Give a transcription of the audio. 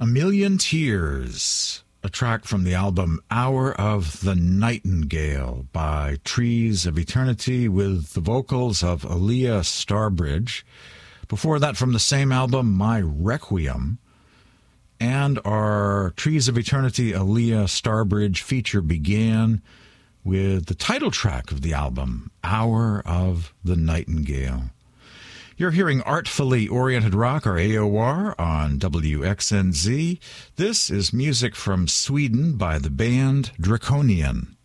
A Million Tears, a track from the album Hour of the Nightingale by Trees of Eternity with the vocals of Aaliyah Starbridge. Before that, from the same album, My Requiem. And our Trees of Eternity Aaliyah Starbridge feature began with the title track of the album, Hour of the Nightingale. You're hearing Artfully Oriented Rock, or AOR, on WXNZ. This is music from Sweden by the band Draconian.